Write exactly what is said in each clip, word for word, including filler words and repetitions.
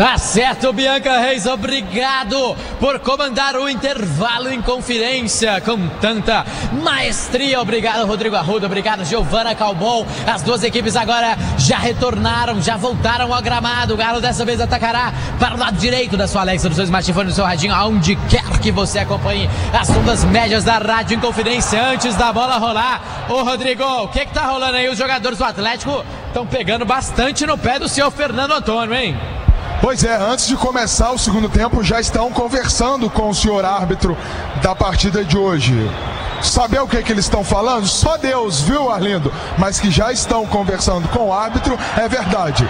Tá certo, Bianca Reis, obrigado por comandar o intervalo em conferência com tanta maestria. Obrigado, Rodrigo Arruda, obrigado, Giovana Calmon. As duas equipes agora já retornaram, já voltaram ao gramado. O Galo dessa vez atacará para o lado direito da sua Alexa, do seu smartphone, do seu radinho, aonde quer que você acompanhe as ondas médias da rádio em conferência. Antes da bola rolar, ô Rodrigo, o que que tá rolando aí? Os jogadores do Atlético estão pegando bastante no pé do senhor Fernando Antônio, hein? Pois é, antes de começar o segundo tempo, já estão conversando com o senhor árbitro da partida de hoje. Saber o que, que eles estão falando? Só Deus, viu, Arlindo? Mas que já estão conversando com o árbitro, é verdade.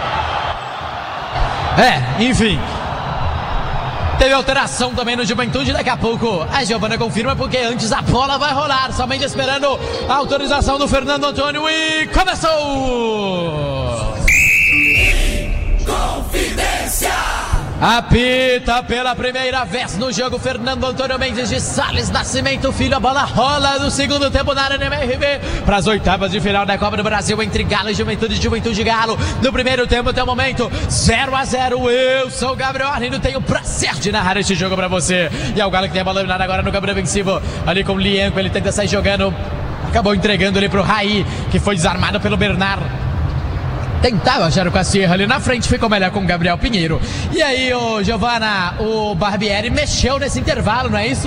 É, enfim. Teve alteração também no Juventude, daqui a pouco a Giovana confirma, porque antes a bola vai rolar, somente esperando a autorização do Fernando Antônio e começou! Confidência! Apita pela primeira vez no jogo Fernando Antônio Mendes de Sales Nascimento Filho. A bola rola no segundo tempo na Arena M R V para as oitavas de final da Copa do Brasil entre Galo e Juventude, Juventude e Galo. No primeiro tempo até o momento zero a zero. Eu sou o Gabriel Arlindo, tenho o prazer de narrar este jogo para você. E é o Galo que tem a bola eliminada agora no câmbio defensivo ali com o Lianco. Ele tenta sair jogando, acabou entregando ali pro Raí, que foi desarmado pelo Bernard. Tentava achar o Cassierra ali na frente, ficou melhor com o Gabriel Pinheiro. E aí, ô Giovana, o Barbieri mexeu nesse intervalo, não é isso?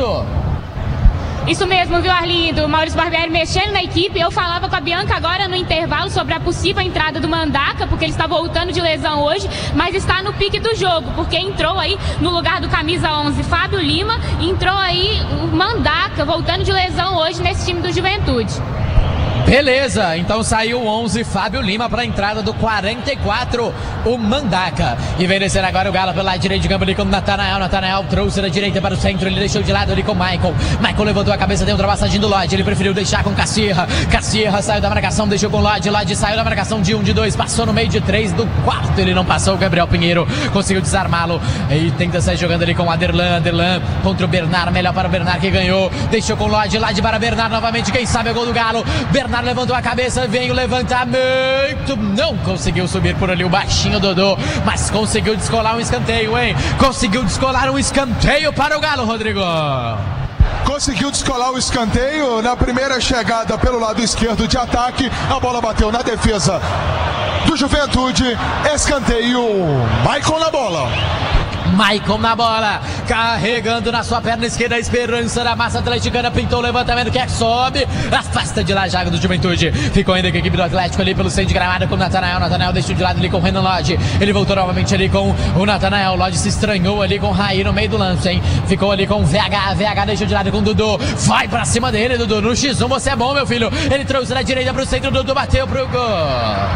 Isso mesmo, viu, Arlindo? O Maurício Barbieri mexendo na equipe. Eu falava com a Bianca agora no intervalo sobre a possível entrada do Mandaca, porque ele está voltando de lesão hoje, mas está no pique do jogo, porque entrou aí no lugar do camisa onze, Fábio Lima, entrou aí o Mandaca, voltando de lesão hoje nesse time do Juventude. Beleza, então saiu o onze, Fábio Lima, para a entrada do quarenta e quatro, o Mandaca. E vem descer agora o Galo pelo lado direito de campo ali com o Natanael. Natanael trouxe da direita para o centro, ele deixou de lado ali com o Michael. Michael levantou a cabeça, deu ultrapassagem do Lodge, ele preferiu deixar com Cassierra. Cassierra saiu da marcação, deixou com o Lodge. Lodge saiu da marcação de um, de dois, passou no meio de três, do quarto ele não passou. O Gabriel Pinheiro conseguiu desarmá-lo e tenta sair jogando ali com o Aderlan. Aderlan contra o Bernard, melhor para o Bernard que ganhou. Deixou com o Lodge, Lodge para Bernard novamente, quem sabe é o gol do Galo. Bernard levantou a cabeça, vem o levantamento, não conseguiu subir por ali o baixinho Dodô, mas conseguiu descolar um escanteio, hein? Conseguiu descolar um escanteio para o Galo, Rodrigo. Conseguiu descolar o escanteio na primeira chegada pelo lado esquerdo de ataque. A bola bateu na defesa do Juventude. Escanteio, Michael na bola. Michael na bola, carregando na sua perna esquerda a esperança da massa atleticana, pintou o levantamento, quer sobe, afasta de lá a jaga do Juventude, ficou ainda com a equipe do Atlético ali pelo centro de gramada com o Natanael. Natanael deixou de lado ali com o Renan Lodge, ele voltou novamente ali com o Natanael. O Lodge se estranhou ali com o Raí no meio do lance, hein? Ficou ali com o V H, V H deixou de lado com o Dudu, vai pra cima dele, Dudu, no X um você é bom, meu filho, ele trouxe da direita pro centro, o Dudu bateu pro gol.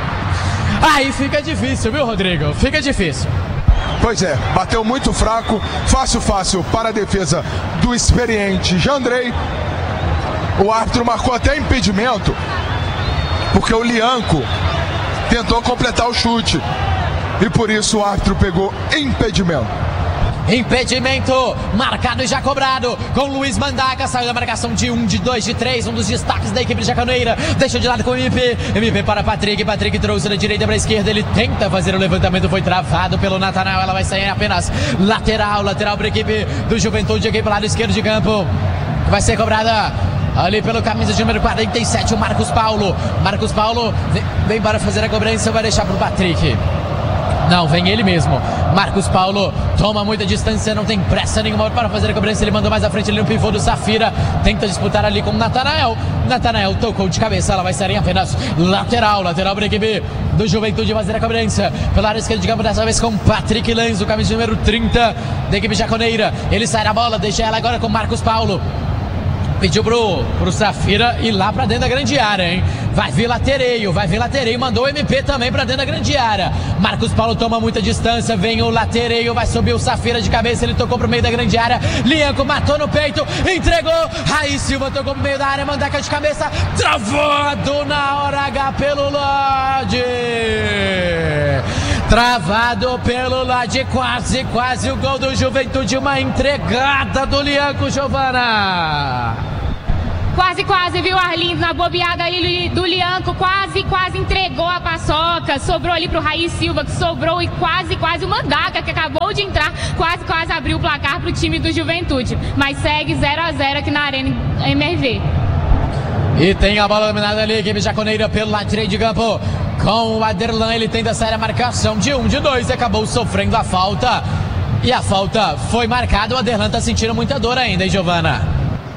Aí fica difícil, viu, Rodrigo? Fica difícil. Pois é, bateu muito fraco, fácil, fácil para a defesa do experiente Jandrei. O árbitro marcou até impedimento, porque o Lianco tentou completar o chute, e por isso o árbitro pegou impedimento. Impedimento marcado e já cobrado com Luiz Mandaca. Saiu da marcação de um, de dois, de três. Um dos destaques da equipe de Jacaneira. Deixou de lado com o M P. M P para Patrick. Patrick trouxe da direita para a esquerda. Ele tenta fazer o levantamento. Foi travado pelo Natanael. Ela vai sair apenas lateral. Lateral para a equipe do Juventude. Aqui para o lado esquerdo de campo. Vai ser cobrada ali pelo camisa de número quarenta e sete, o Marcos Paulo. Marcos Paulo vem, vem para fazer a cobrança. Vai deixar para o Patrick. Não, vem ele mesmo. Marcos Paulo toma muita distância, não tem pressa nenhuma para fazer a cobrança. Ele mandou mais à frente ali no pivô do Safira. Tenta disputar ali com o Natanael. Natanael tocou de cabeça, ela vai sair em apenas lateral. Lateral para a equipe do Juventude fazer a cobrança. Pela área esquerda de campo, dessa vez com Patrick Lanz, o camisa número trinta da equipe jaconeira. Ele sai da bola, deixa ela agora com Marcos Paulo. Pediu pro, pro Safira ir lá pra dentro da grande área, hein? Vai vir latereio, vai vir latereio. Mandou o M P também pra dentro da grande área. Marcos Paulo toma muita distância. Vem o latereio, vai subir o Safira de cabeça. Ele tocou pro meio da grande área. Lianco matou no peito, entregou. Raí Silva tocou pro meio da área. Mandaca de cabeça, travado na hora H pelo Lodge. Travado pelo Lodge, quase, quase o gol do Juventude. Uma entregada do Lianco, Giovana. Quase, quase, viu, Arlindo, na bobeada ali do Lianco, quase, quase entregou a paçoca, sobrou ali pro Raí Silva, que sobrou, e quase, quase o Mandaca, que acabou de entrar, quase, quase abriu o placar pro time do Juventude, mas segue zero a zero aqui na Arena M R V. E tem a bola dominada ali, equipe jaconeira pelo lado direito de campo, com o Aderlan, ele tenta sair a marcação de um, de dois, e acabou sofrendo a falta, e a falta foi marcada, o Aderlan tá sentindo muita dor ainda, hein, Giovana?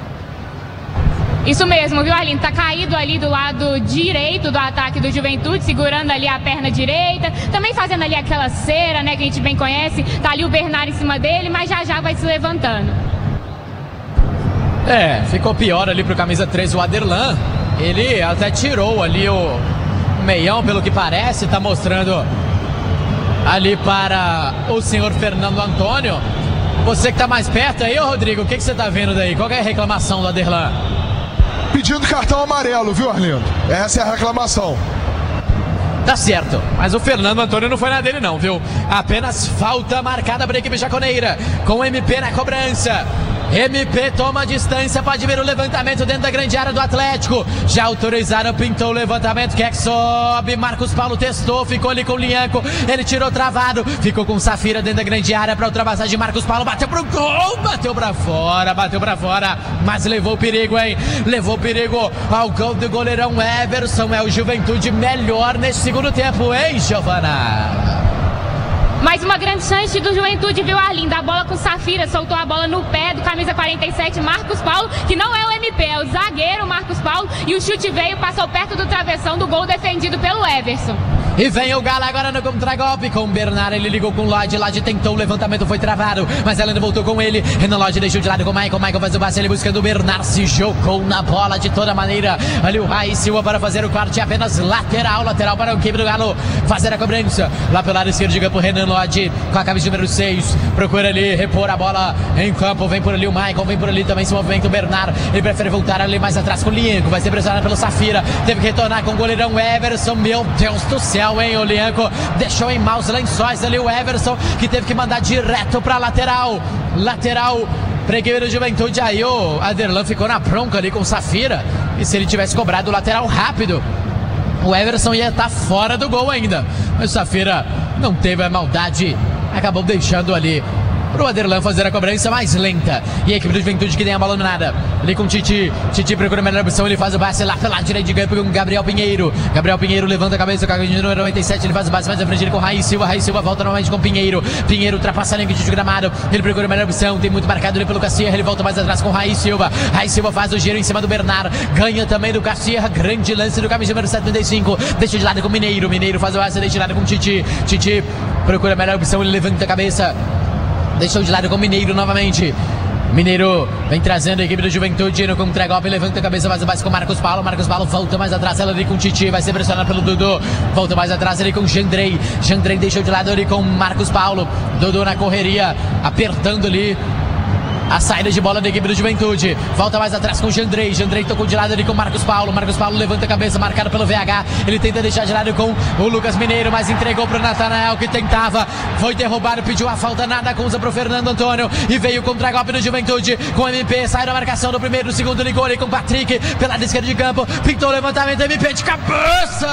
Isso mesmo, viu, Arlindo? Tá caído ali do lado direito do ataque do Juventude, segurando ali a perna direita, também fazendo ali aquela cera, né, que a gente bem conhece. Tá ali o Bernard em cima dele, mas já já vai se levantando. É, ficou pior ali pro camisa três, o Aderlan. Ele até tirou ali o meião, pelo que parece, tá mostrando ali para o senhor Fernando Antônio. Você que tá mais perto aí, ô Rodrigo, o que que você tá vendo daí? Qual que é a reclamação do Aderlan? Pedindo cartão amarelo, viu, Arlindo? Essa é a reclamação. Tá certo, mas o Fernando Antônio não foi na dele não, viu? Apenas falta marcada para a equipe jaconeira, com o M P na cobrança. M P toma a distância, pode ver o levantamento dentro da grande área do Atlético. Já autorizaram, pintou o levantamento, quer que sobe. Marcos Paulo testou, ficou ali com o Lianco. Ele tirou travado, ficou com o Safira dentro da grande área para ultrapassagem. Marcos Paulo bateu pro gol, bateu pra fora, bateu pra fora. Mas levou perigo, hein? Levou perigo ao gol do goleirão Everson. É o Juventude melhor nesse segundo tempo, hein, Giovana? Mais uma grande chance do Juventude, viu, Arlindo? A bola com o Safira, soltou a bola no pé do camisa quarenta e sete, Marcos Paulo, que não é o M P, é o zagueiro Marcos Paulo, e o chute veio, passou perto do travessão do gol defendido pelo Everson. E vem o Galo agora no contragolpe com o Bernard, ele ligou com o Lodge, Lodge tentou, o levantamento foi travado, mas ela ainda voltou com ele, Renan Lodge deixou de lado com o Michael, Michael faz o passe, ele buscando o Bernard, se jogou na bola de toda maneira, ali o Raí Silva para fazer o corte, apenas lateral, lateral para o equipe do Galo, fazer a cobrança, lá pelo lado esquerdo de campo, Renan Lodge, com a camisa número seis, procura ali, repor a bola em campo, vem por ali o Michael, vem por ali também se movimenta o Bernard, ele prefere voltar ali mais atrás com o Lianco, vai ser pressionado pelo Safira, teve que retornar com o goleirão Everson, meu Deus do céu, hein, o Lianco deixou em maus lençóis ali o Everson, que teve que mandar direto pra lateral, lateral pra equipe do Juventude. Aí o Aderlan ficou na bronca ali com o Safira, e se ele tivesse cobrado o lateral rápido, o Everson ia estar fora do gol ainda, mas o Safira não teve a maldade, acabou deixando ali pro Aderlan fazer a cobrança mais lenta. E a equipe do Juventude que tem a bola no nada. Ali com o Titi. Titi procura a melhor opção. Ele faz o passe lá pela direita de campo com o Gabriel Pinheiro. Gabriel Pinheiro levanta a cabeça com a camisa número noventa e sete. Ele faz o passe mais à frente com o Raí Silva. Raí Silva volta novamente com o Pinheiro. Pinheiro ultrapassa a linha de gramado. Ele procura a melhor opção. Tem muito marcado ali pelo Cassierra. Ele volta mais atrás com o Raí Silva. Raí Silva faz o giro em cima do Bernard. Ganha também do Cassierra. Grande lance do camisa número setenta e cinco. Deixa de lado com o Mineiro. Mineiro faz o passe, deixa de lado com o Titi. Titi procura a melhor opção. Ele levanta a cabeça. Deixou de lado com o Mineiro novamente. Mineiro vem trazendo a equipe do Juventude no contra-golpe, levanta a cabeça mais abaixo com o Marcos Paulo. Marcos Paulo volta mais atrás, ela ali com o Titi, vai ser pressionado pelo Dudu. Volta mais atrás ali com o Jandrei. Jandrei deixou de lado ali com o Marcos Paulo. Dudu na correria, apertando ali a saída de bola da equipe do Juventude. Volta mais atrás com o Jandrei. Jandrei tocou de lado ali com o Marcos Paulo. Marcos Paulo levanta a cabeça, marcado pelo V H. Ele tenta deixar de lado com o Lucas Mineiro, mas entregou para o Natanael, que tentava. Foi derrubado, pediu a falta, nada acusa para o Fernando Antônio. E veio o contra-golpe do Juventude com o M P. Sai da marcação do primeiro, do segundo, ligou ali com o Patrick pela esquerda de campo. Pintou o levantamento, M P de cabeça.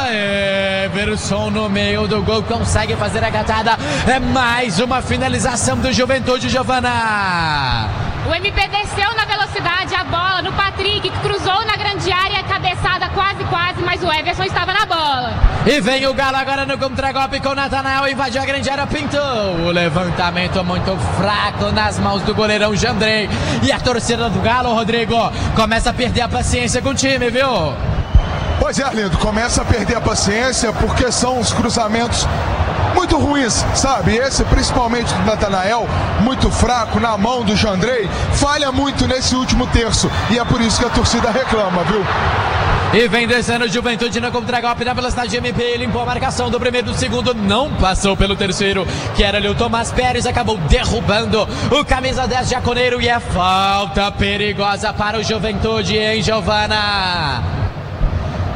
Everson no meio do gol, consegue fazer a gatada. É mais uma finalização do Juventude, Giovana. O M P desceu na velocidade, a bola no Patrick, que cruzou na grande área, cabeçada quase, quase, mas o Everson estava na bola. E vem o Galo agora no contra-golpe com o Natanael, invadiu a grande área, pintou. O levantamento muito fraco nas mãos do goleirão Jandrei. E a torcida do Galo, Rodrigo, começa a perder a paciência com o time, viu? Pois é, Arlindo, começa a perder a paciência porque são os cruzamentos muito ruins, sabe? Esse, principalmente do Natanael, muito fraco na mão do Jandrei, falha muito nesse último terço, e é por isso que a torcida reclama, viu? E vem descendo o Juventude no contra-golpe na velocidade de M P, limpou a marcação do primeiro, do segundo, não passou pelo terceiro, que era ali o Tomás Pérez, acabou derrubando o camisa dez jaconeiro, e é falta perigosa para o Juventude, hein, Giovana?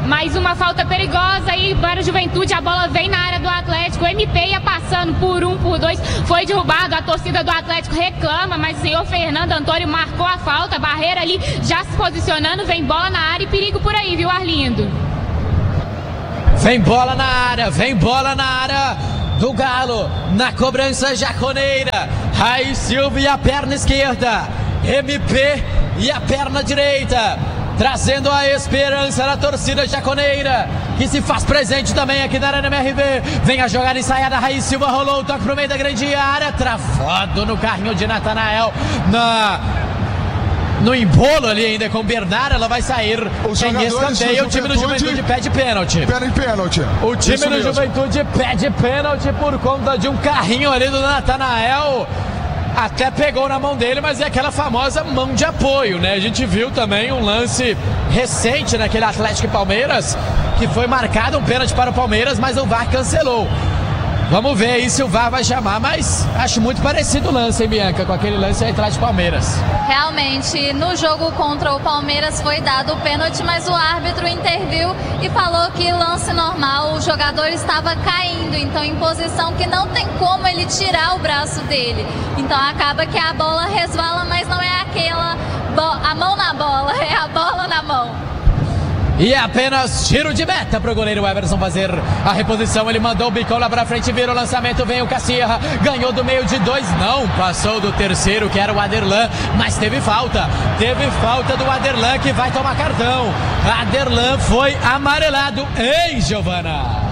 Mais uma falta perigosa aí para o Juventude. A bola vem na área do Atlético. O M P ia passando por um, por dois. Foi derrubado. A torcida do Atlético reclama, mas o senhor Fernando Antônio marcou a falta. Barreira ali já se posicionando. Vem bola na área e perigo por aí, viu, Arlindo? Vem bola na área, vem bola na área do Galo. Na cobrança jaconeira. Raí Silva e a perna esquerda. M P e a perna direita. Trazendo a esperança da torcida jaconeira, que se faz presente também aqui na Arena M R V. Vem a jogada ensaiada, Raí Silva rolou o toque pro meio da grande área, travado no carrinho de Natanael, na... no embolo ali ainda com o Bernardo. Ela vai sair em escanteio. O time do Juventude pede pênalti. Pede pênalti. O time Isso do mesmo. Juventude pede pênalti por conta de um carrinho ali do Natanael. Até pegou na mão dele, mas é aquela famosa mão de apoio, né? A gente viu também um lance recente naquele Atlético e Palmeiras, que foi marcado um pênalti para o Palmeiras, mas o V A R cancelou. Vamos ver aí se o V A R vai chamar, mas acho muito parecido o lance, hein, Bianca, com aquele lance aí atrás de Palmeiras. Realmente, no jogo contra o Palmeiras foi dado o pênalti, mas o árbitro interviu e falou que lance normal, o jogador estava caindo, então em posição que não tem como ele tirar o braço dele. Então acaba que a bola resvala, mas não é aquela a mão na bola, é a bola na mão. E é apenas tiro de meta para o goleiro Everson fazer a reposição. Ele mandou o bicão lá para frente, vira o lançamento, vem o Cassierra, ganhou do meio de dois, não passou do terceiro, que era o Aderlan, mas teve falta, teve falta do Aderlan, que vai tomar cartão. Aderlan foi amarelado, hein, Giovana?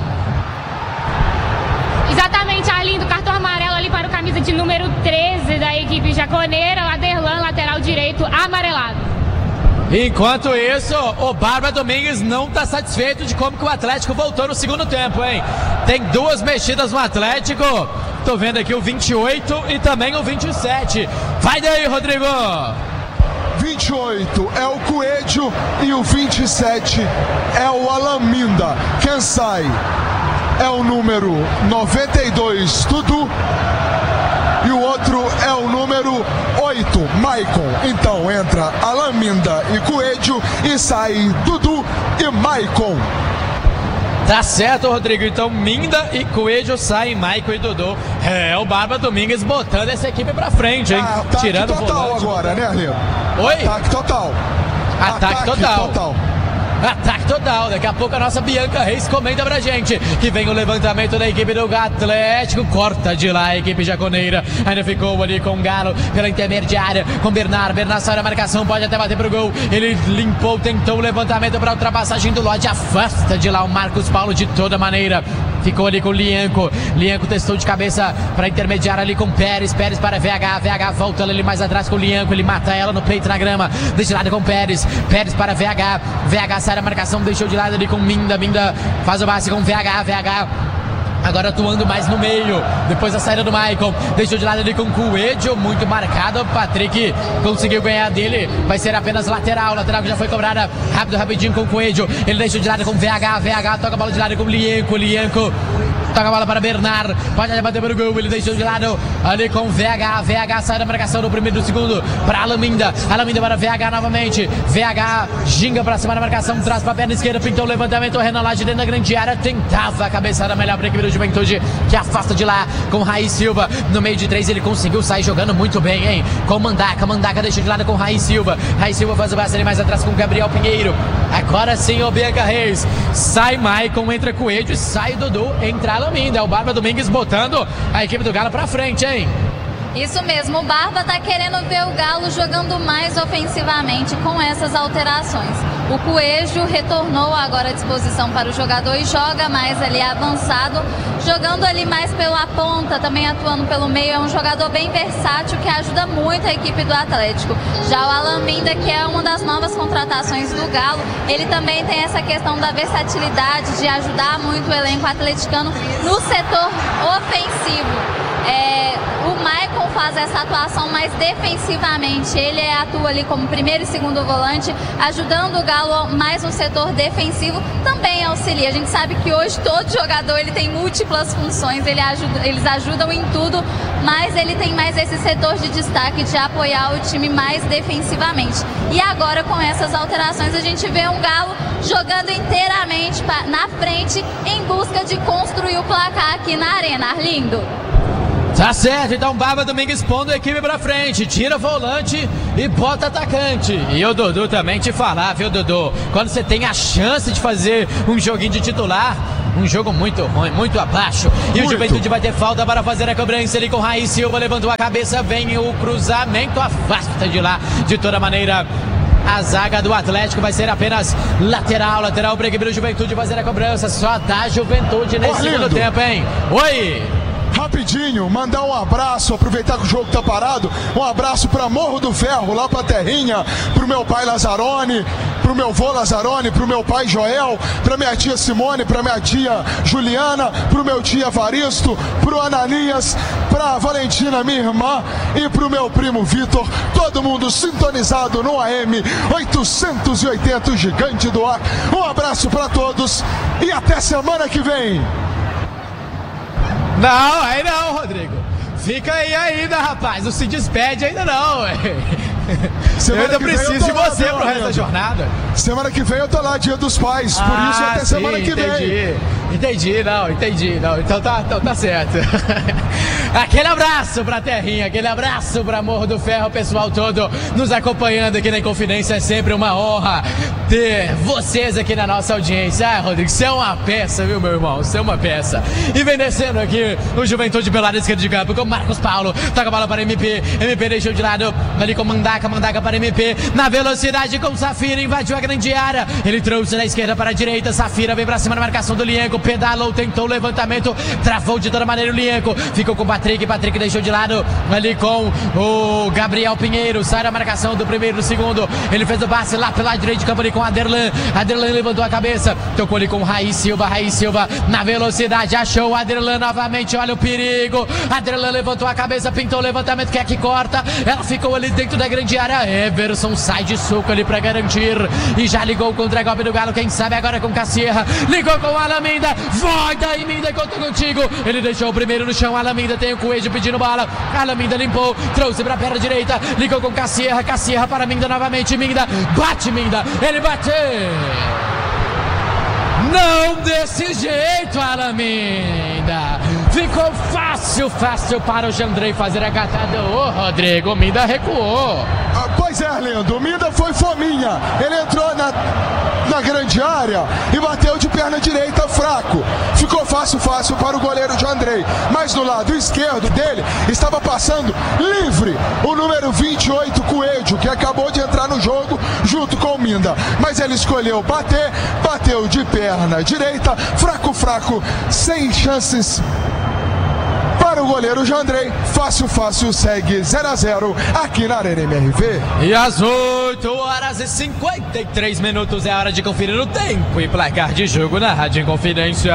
Exatamente, Arlindo, cartão amarelo ali para o camisa de número treze da equipe jaconeira, o Aderlan, lateral direito, amarelado. Enquanto isso, o Barba Domingues não está satisfeito de como que o Atlético voltou no segundo tempo, hein? Tem duas mexidas no Atlético. Tô vendo aqui o vinte e oito e também o vinte e sete. Vai daí, Rodrigo! vinte e oito é o Coelho e o vinte e sete é o Alaminda. Quem sai é o número noventa e dois, Dudu. E o outro é o número oito, Maicon. Então entra Alaminda e Coelho e sai Dudu e Maicon. Tá certo, Rodrigo. Então Minda e Coelho saem, Maicon e Dudu. É, o Barba Domingues botando essa equipe pra frente, hein? Ah, ataque tirando total o volante agora, né, Arlindo? Oi? Ataque total. Ataque, Ataque total. total. Ataque total, daqui a pouco a nossa Bianca Reis comenta pra gente que vem o levantamento da equipe do Atlético, corta de lá a equipe jaconeira, ainda ficou ali com o Galo pela intermediária, com Bernardo, Bernardo sai da marcação, pode até bater pro gol, ele limpou, tentou o levantamento pra ultrapassagem do Lodge, afasta de lá o Marcos Paulo de toda maneira, ficou ali com o Lienco, Lienco testou de cabeça pra intermediária ali com Pérez, Pérez para V H, V H volta ali mais atrás com o Lienco, ele mata ela no peito na grama, deixa lado com Pérez, Pérez para V H, V H sai da marcação, deixou de lado ali com Minda, Minda faz o passe com V H, V H agora atuando mais no meio, depois da saída do Maicon, deixou de lado ali com o Coelho, muito marcado, o Patrick conseguiu ganhar dele, vai ser apenas lateral, lateral que já foi cobrada, rápido, rapidinho com o Coelho, ele deixou de lado com o V H, V H toca a bola de lado com o Lienco, Lienco toca a bola para Bernard, pode bater para o gol, ele deixou de lado ali com o V H, V H sai da marcação no primeiro e do segundo, para Alaminda, Alaminda para V H novamente, V H ginga para cima da marcação, traz para a perna esquerda, pintou o levantamento, o Renan Lage dentro da grande área, tentava a cabeçada melhor para a equipe do Juventude, que afasta de lá com Raí Silva, no meio de três ele conseguiu sair jogando muito bem, hein, com Mandaca, Mandaca deixou de lado com Raí Silva, Raí Silva faz o passe ali mais atrás com Gabriel Pinheiro, agora sim o Bianca Reis, sai Maicon, entra Coelho, sai Dudu, entra Alaminda, é o Barba Domingues botando a equipe do Galo pra frente, hein? Isso mesmo, o Barba tá querendo ver o Galo jogando mais ofensivamente com essas alterações. O Coelho retornou agora à disposição para o jogador e joga mais ali avançado, jogando ali mais pela ponta, também atuando pelo meio. É um jogador bem versátil que ajuda muito a equipe do Atlético. Já o Alaminda, que é uma das novas contratações do Galo, ele também tem essa questão da versatilidade, de ajudar muito o elenco atleticano no setor ofensivo. É, o Maicon faz essa atuação mais defensivamente. Ele atua ali como primeiro e segundo volante, ajudando o Galo mais no setor defensivo, também auxilia. A gente sabe que hoje todo jogador ele tem múltiplas funções, ele ajuda, eles ajudam em tudo, mas ele tem mais esse setor de destaque de apoiar o time mais defensivamente. E agora com essas alterações a gente vê um Galo jogando inteiramente na frente em busca de construir o placar aqui na Arena. Arlindo. Tá certo, então Barba Domingues pondo a equipe pra frente, tira volante e bota atacante. E o Dudu também te falar, viu, Dudu? Quando você tem a chance de fazer um joguinho de titular, um jogo muito ruim, muito abaixo. E muito. O Juventude vai ter falta para fazer a cobrança ali com o Raí Silva, levantou a cabeça, vem o cruzamento, afasta de lá, de toda maneira. A zaga do Atlético vai ser apenas lateral, lateral para a equipe do Juventude fazer a cobrança. Só dá Juventude nesse Arlindo. segundo tempo, hein? Oi! Rapidinho, mandar um abraço, aproveitar que o jogo tá parado, um abraço pra Morro do Ferro, lá pra Terrinha, pro meu pai Lazzaroni, pro meu vô Lazzaroni, pro meu pai Joel, pra minha tia Simone, pra minha tia Juliana, pro meu tio Evaristo, pro Ananias, pra Valentina, minha irmã, e pro meu primo Vitor, todo mundo sintonizado no A M oitocentos e oitenta, o Gigante do Ar. Um abraço pra todos e até semana que vem. Não, aí não, Rodrigo. Fica aí ainda, rapaz. Não se despede ainda não, ué. Eu ainda preciso de você pro resto da jornada. Semana que vem eu tô lá, Dia dos Pais. Por ah, isso até sim, semana que entendi. vem. Entendi, não, entendi. Não, então tá, então tá certo. Aquele abraço pra Terrinha, aquele abraço pra Morro do Ferro, o pessoal todo nos acompanhando aqui na Inconfidência. É sempre uma honra ter vocês aqui na nossa audiência. Ah, Rodrigo, você é uma peça, viu, meu irmão? Você é uma peça. E vem descendo aqui o Juventude pelo lado esquerdo de campo com Marcos Paulo. Toca a bola para M P. M P deixou de lado ali com Mandaca. Mandaca para M P. Na velocidade com Safira. Invadiu a grande área. Ele trouxe da esquerda para a direita. Safira vem pra cima na marcação do Lienco. Pedalou, tentou o levantamento. Travou de toda maneira o Lienco. Ficou com o Patrick. Patrick deixou de lado ali com o Gabriel Pinheiro. Sai da marcação do primeiro, do segundo. Ele fez o passe lá pela direita de campo ali com Aderlan. Aderlan levantou a cabeça. Tocou ali com o Raí Silva. Raí Silva na velocidade. Achou o Aderlan novamente. Olha o perigo. Aderlan levantou a cabeça. Pintou o levantamento. Quer que corta. Ela ficou ali dentro da grande área. Everson sai de soco ali pra garantir. E já ligou o contra-golpe do Galo. Quem sabe agora com Cassierra. Ligou com o Alaminda. Vai daí, Minda, conta contigo. Ele deixou o primeiro no chão. Alaminda tem o Coelho pedindo bola. Alaminda limpou. Trouxe pra perna direita. Ligou com Cassierra. Cassierra para Minda novamente. Minda bate, Minda. Ele bate. Não desse jeito, Alaminda. Ficou fácil, fácil para o Jandrei fazer a gatada. Ô, Rodrigo, Minda recuou. Ah, pois é, Arlindo, o Minda foi fominha. Ele entrou na, na grande área e bateu de perna direita fraco. Ficou fácil, fácil para o goleiro Jandrei. Mas no lado esquerdo dele estava passando livre o número vinte e oito, Coelho, que acabou de entrar no jogo junto com o Minda. Mas ele escolheu bater, bateu de perna direita, fraco, fraco, sem chances para o goleiro Jandrei. Fácil, fácil, segue zero a zero aqui na Arena M R V. E às oito horas e cinquenta e três minutos é a hora de conferir o tempo e placar de jogo na Rádio Inconfidência.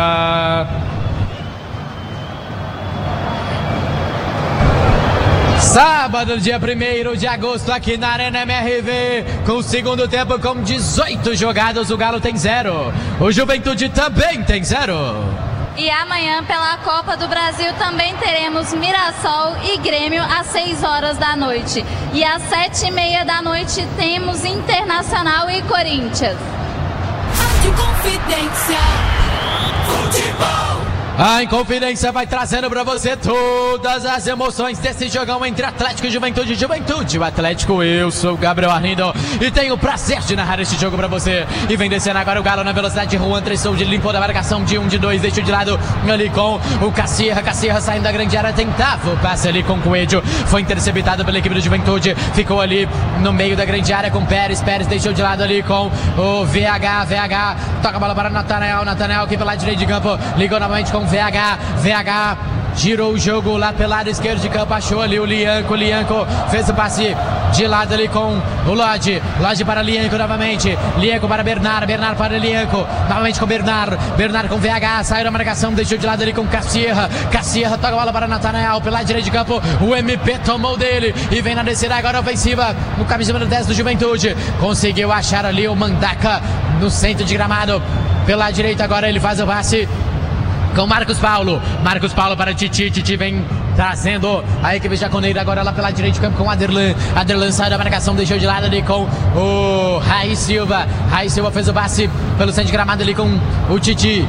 Sábado, dia primeiro de agosto, aqui na Arena M R V, com o segundo tempo com dezoito jogadas, o Galo tem zero. O Juventude também tem zero. E amanhã, pela Copa do Brasil, também teremos Mirassol e Grêmio às seis horas da noite. E às sete e meia da noite temos Internacional e Corinthians. Inconfidência Futebol. A Inconfidência vai trazendo pra você todas as emoções desse jogão entre Atlético e Juventude. Juventude, o Atlético, eu sou o Gabriel Arlindo e tenho o prazer de narrar este jogo pra você. E vem descendo agora o Galo na velocidade. Juan Tressou de limpou da marcação de um, de dois, deixou de lado ali com o Cassierra. Cassierra saindo da grande área, tentava o passe ali com o Coelho. Foi interceptado pela equipe do Juventude. Ficou ali no meio da grande área com Pérez. Pérez deixou de lado ali com o V H. V H toca a bola para Natanael. Natanael aqui pela direita de campo. Ligou novamente com V H, V H girou o jogo lá pelo lado esquerdo de campo, achou ali o Lianco, o Lianco fez o passe de lado ali com o Lodge, Lodge para Lianco novamente, Lianco para Bernard, Bernard para Lianco, novamente com Bernard, Bernard com V H, saiu da marcação, deixou de lado ali com Cassierra, Cassierra toca a bola para Nathanael, pela direita de campo, o M P tomou dele e vem na descida agora ofensiva, no camisa número dez do Juventude, conseguiu achar ali o Mandaca no centro de gramado, pela direita agora ele faz o passe com Marcos Paulo, Marcos Paulo para Titi, Titi vem trazendo a equipe jaconeira agora lá pela direita de campo com Aderlan, Aderlan sai da marcação, deixou de lado ali com o Raí Silva, Raí Silva fez o passe pelo centro de gramado ali com o Titi,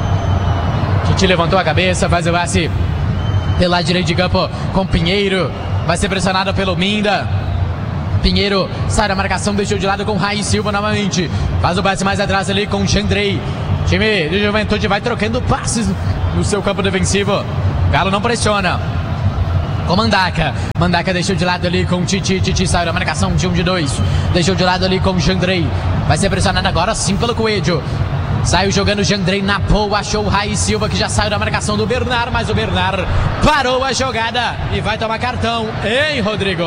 Titi levantou a cabeça, faz o passe pela direita de campo com Pinheiro, vai ser pressionado pelo Minda, Pinheiro sai da marcação, deixou de lado com Raí Silva novamente, faz o passe mais atrás ali com Jandrei. Time de Juventude vai trocando passes no seu campo defensivo. Galo não pressiona. Com Mandaca. Mandaca deixou de lado ali com Titi. Titi saiu da marcação de um de dois. Deixou de lado ali com Jandrei. Vai ser pressionado agora sim pelo Coelho. Saiu jogando Jandrei na boa. Achou o Raí Silva que já saiu da marcação do Bernard. Mas o Bernard parou a jogada e vai tomar cartão, hein, Rodrigo?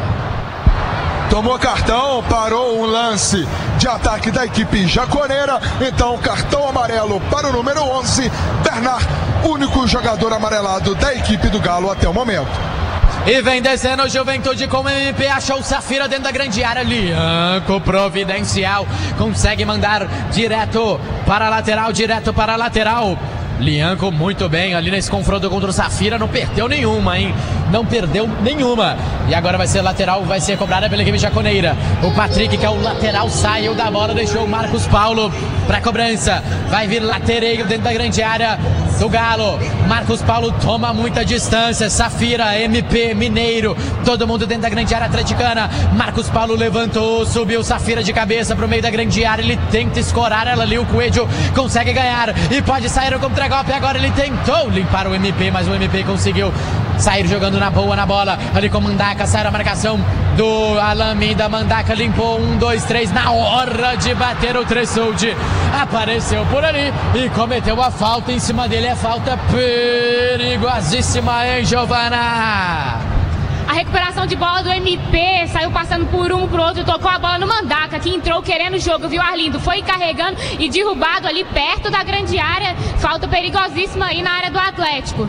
Tomou cartão, parou um lance de ataque da equipe jaconeira. Então, cartão amarelo para o número onze, Bernard, único jogador amarelado da equipe do Galo até o momento. E vem descendo o Juventude com o M P, achou o Safira dentro da grande área. Lianco providencial, consegue mandar direto para a lateral, direto para a lateral. Lianco muito bem ali nesse confronto contra o Safira, não perdeu nenhuma, hein? Não perdeu nenhuma. E agora vai ser lateral, vai ser cobrada pela equipe jaconeira. O Patrick, que é o lateral, saiu da bola, deixou o Marcos Paulo para cobrança. Vai vir latereio dentro da grande área do Galo. Marcos Paulo toma muita distância. Safira, M P, Mineiro, todo mundo dentro da grande área atleticana. Marcos Paulo levantou, subiu Safira de cabeça para o meio da grande área. Ele tenta escorar ela ali, o Coelho consegue ganhar e pode sair o contra-golpe. Agora ele tentou limpar o M P, mas o M P conseguiu sair jogando na boa na bola. Ali com Mandaca, sai a marcação do Alan Minda. Mandaca limpou um, dois, três. Na hora de bater o Tressoldi, apareceu por ali e cometeu a falta em cima dele. É falta perigosíssima, hein, Giovana? A recuperação de bola do M P, saiu passando por um pro outro, tocou a bola no Mandaca, que entrou querendo o jogo, viu, Arlindo? Foi carregando e derrubado ali perto da grande área. Falta perigosíssima aí na área do Atlético.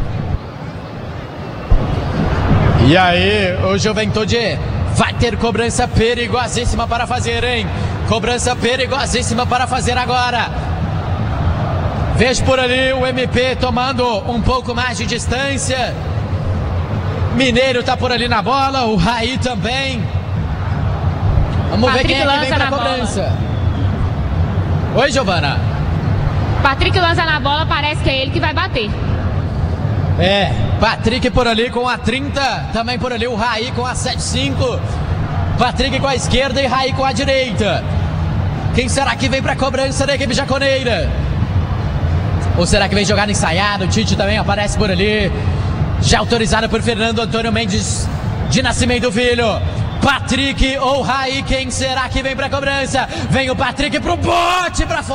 E aí, o Juventude vai ter cobrança perigosíssima para fazer, hein? Cobrança perigosíssima para fazer agora. Vejo por ali o M P tomando um pouco mais de distância. Mineiro tá por ali na bola, o Raí também. Vamos Patrick ver quem é que vem pra cobrança. Bola. Oi, Giovana. Patrick lança na bola, parece que é ele que vai bater. É, Patrick por ali com a trinta, também por ali o Raí com a setenta e cinco. Patrick com a esquerda e Raí com a direita. Quem será que vem pra cobrança da equipe jaconeira? Ou será que vem jogar ensaiado? O Tite também aparece por ali. Já autorizado por Fernando Antônio Mendes de Nascimento Filho. Patrick ou Raí, quem será que vem pra cobrança? Vem o Patrick pro bote, pra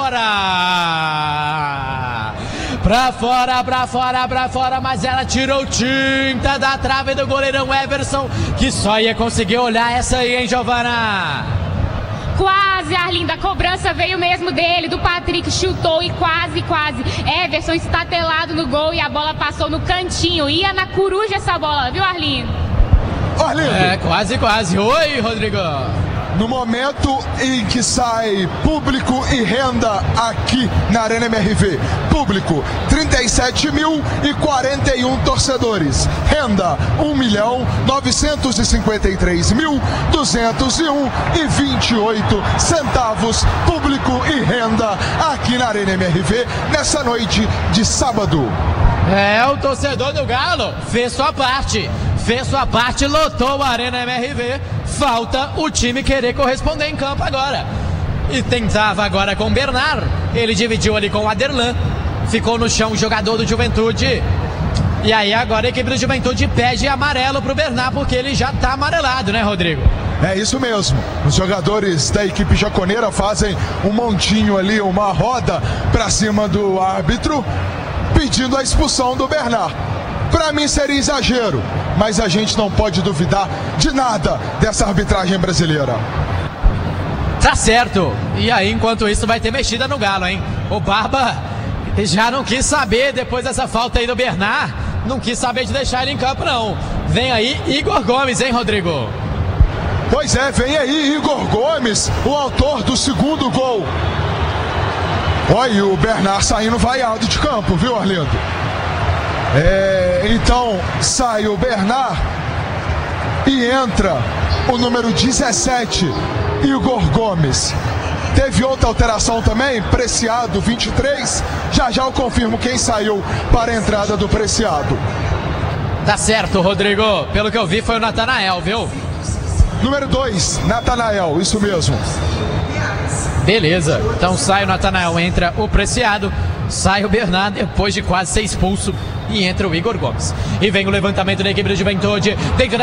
fora! Pra fora, pra fora, pra fora, mas ela tirou tinta da trave do goleirão Everson, que só ia conseguir olhar essa aí, hein, Giovana? Quase, Arlindo, a cobrança veio mesmo dele, do Patrick, chutou e quase, quase. Everson estatelado no gol e a bola passou no cantinho. Ia na coruja essa bola, viu, Arlindo? Arlindo. É, quase, quase. Oi, Rodrigo. No momento em que sai público e renda aqui na Arena M R V, público trinta e sete mil e quarenta e um torcedores, renda um milhão novecentos e cinquenta e três mil duzentos e um e vinte e oito centavos, público e renda aqui na Arena M R V nessa noite de sábado. É, o torcedor do Galo fez sua parte, fez sua parte, lotou a Arena M R V. Falta o time querer corresponder em campo agora. E tentava agora com o Bernard. Ele dividiu ali com o Aderlan. Ficou no chão o jogador do Juventude. E aí agora a equipe do Juventude pede amarelo pro Bernard, porque ele já tá amarelado, né, Rodrigo? É isso mesmo. Os jogadores da equipe jaconeira fazem um montinho ali, uma roda pra cima do árbitro, pedindo a expulsão do Bernard. Para mim seria exagero, mas a gente não pode duvidar de nada dessa arbitragem brasileira. Tá certo. E aí, enquanto isso, vai ter mexida no Galo, hein? O Barba já não quis saber, depois dessa falta aí do Bernard, não quis saber de deixar ele em campo, não. Vem aí Igor Gomes, hein, Rodrigo? Pois é, vem aí Igor Gomes, o autor do segundo gol. Olha, o Bernard saindo vaiado de campo, viu, Arlindo? É, então, sai o Bernard e entra o número dezessete, Igor Gomes. Teve outra alteração também, Preciado, vinte e três. Já já eu confirmo quem saiu para a entrada do Preciado. Tá certo, Rodrigo. Pelo que eu vi, foi o Natanael, viu? Número dois, Natanael, isso mesmo. Beleza, então sai o Natanael, entra o Preciado, sai o Bernard depois de quase ser expulso e entra o Igor Gomes. E vem o levantamento da equipe do Juventude. Dentro